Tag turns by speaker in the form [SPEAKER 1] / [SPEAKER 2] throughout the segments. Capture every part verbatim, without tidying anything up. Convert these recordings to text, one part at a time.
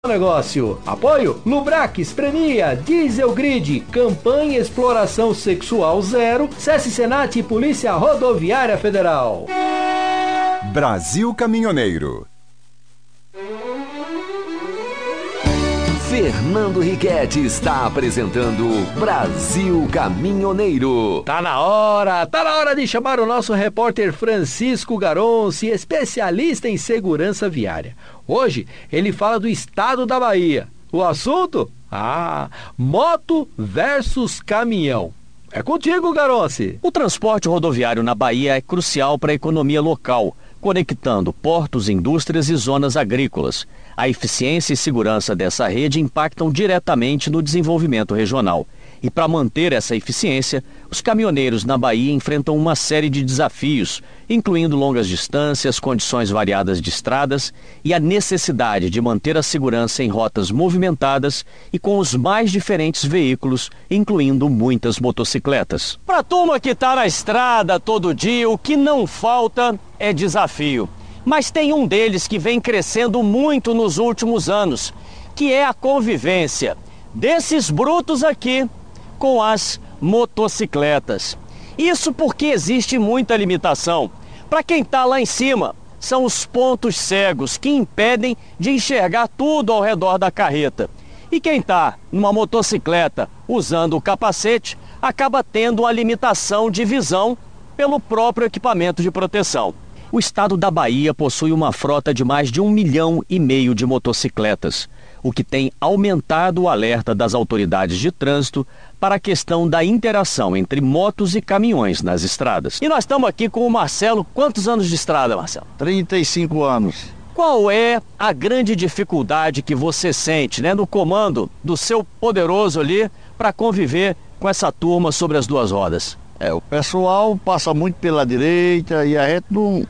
[SPEAKER 1] Negócio. Apoio Lubrax premia Diesel Grid, campanha Exploração Sexual Zero, SESC Senat e Polícia Rodoviária Federal.
[SPEAKER 2] Brasil Caminhoneiro.
[SPEAKER 3] Fernando Riquetti está apresentando Brasil Caminhoneiro.
[SPEAKER 1] Tá na hora, tá na hora de chamar o nosso repórter Francisco Garonci, especialista em segurança viária. Hoje ele fala do estado da Bahia. O assunto? Ah, moto versus caminhão. É contigo, Garonci.
[SPEAKER 4] O transporte rodoviário na Bahia é crucial para a economia local, conectando portos, indústrias e zonas agrícolas. A eficiência e segurança dessa rede impactam diretamente no desenvolvimento regional. E para manter essa eficiência, os caminhoneiros na Bahia enfrentam uma série de desafios, incluindo longas distâncias, condições variadas de estradas e a necessidade de manter a segurança em rotas movimentadas e com os mais diferentes veículos, incluindo muitas motocicletas. Para a turma que está na estrada todo dia, o que não falta é desafio. Mas tem um deles que vem crescendo muito nos últimos anos, que é a convivência desses brutos aqui com as motocicletas. Isso porque existe muita limitação. Para quem está lá em cima, são os pontos cegos que impedem de enxergar tudo ao redor da carreta. E quem está numa motocicleta usando o capacete acaba tendo uma limitação de visão pelo próprio equipamento de proteção. O estado da Bahia possui uma frota de mais de um milhão e meio de motocicletas, o que tem aumentado o alerta das autoridades de trânsito para a questão da interação entre motos e caminhões nas estradas. E nós estamos aqui com o Marcelo. Quantos anos de estrada, Marcelo?
[SPEAKER 5] trinta e cinco anos.
[SPEAKER 4] Qual é a grande dificuldade que você sente, né, no comando do seu poderoso ali para conviver com essa turma sobre as duas rodas?
[SPEAKER 5] É, o pessoal passa muito pela direita e a gente não...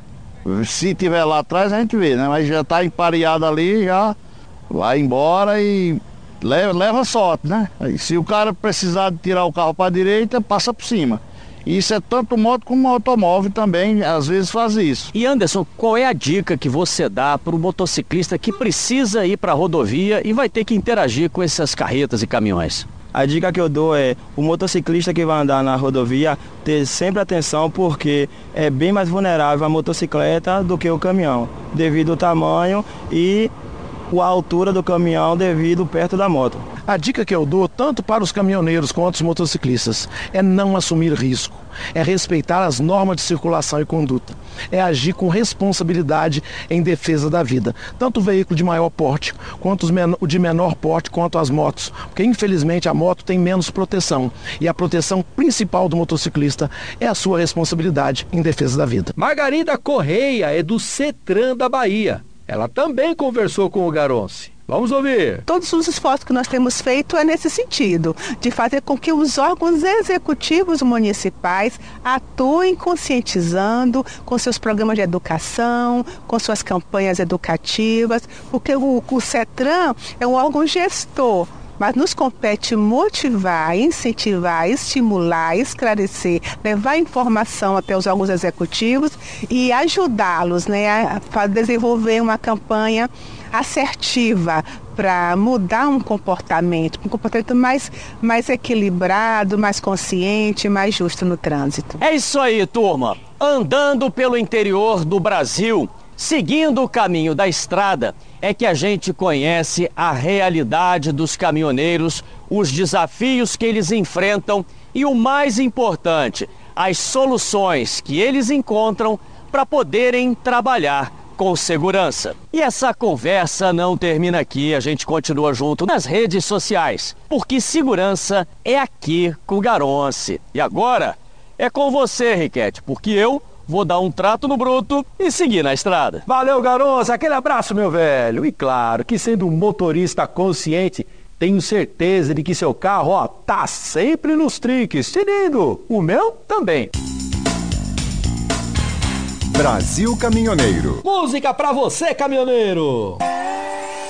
[SPEAKER 5] Se tiver lá atrás a gente vê, né? Mas já tá empareado ali, já vai embora e leva, leva sorte, né? Aí, se o cara precisar de tirar o carro para a direita, passa por cima. Isso é tanto moto como automóvel também, às vezes faz isso.
[SPEAKER 4] E Anderson, qual é a dica que você dá para o motociclista que precisa ir para a rodovia e vai ter que interagir com essas carretas e caminhões?
[SPEAKER 6] A dica que eu dou é o motociclista que vai andar na rodovia ter sempre atenção, porque é bem mais vulnerável a motocicleta do que o caminhão, devido ao tamanho e a altura do caminhão devido perto da moto.
[SPEAKER 7] A dica que eu dou, tanto para os caminhoneiros quanto os motociclistas, é não assumir risco, é respeitar as normas de circulação e conduta, é agir com responsabilidade em defesa da vida, tanto o veículo de maior porte, quanto o de menor porte, quanto as motos, porque infelizmente a moto tem menos proteção, e a proteção principal do motociclista é a sua responsabilidade em defesa da vida.
[SPEAKER 1] Margarida Correia é do CETRAN da Bahia. Ela também conversou com o Garonci. Vamos ouvir.
[SPEAKER 8] Todos os esforços que nós temos feito é nesse sentido, de fazer com que os órgãos executivos municipais atuem conscientizando com seus programas de educação, com suas campanhas educativas, porque o, o CETRAN é um órgão gestor, mas nos compete motivar, incentivar, estimular, esclarecer, levar informação até os órgãos executivos e ajudá-los, né, a desenvolver uma campanha assertiva para mudar um comportamento, um comportamento mais, mais equilibrado, mais consciente, mais justo no trânsito.
[SPEAKER 4] É isso aí, turma. Andando pelo interior do Brasil, seguindo o caminho da estrada, é que a gente conhece a realidade dos caminhoneiros, os desafios que eles enfrentam e, o mais importante, as soluções que eles encontram para poderem trabalhar com segurança. E essa conversa não termina aqui, a gente continua junto nas redes sociais, porque segurança é aqui com o Garonci. E agora é com você, Riquetti, porque eu vou dar um trato no bruto e seguir na estrada.
[SPEAKER 1] Valeu, Garonci, aquele abraço, meu velho. E claro que, sendo um motorista consciente, tenho certeza de que seu carro, ó, tá sempre nos trinques. Tinindo, o meu também.
[SPEAKER 2] Brasil Caminhoneiro.
[SPEAKER 1] Música pra você, caminhoneiro.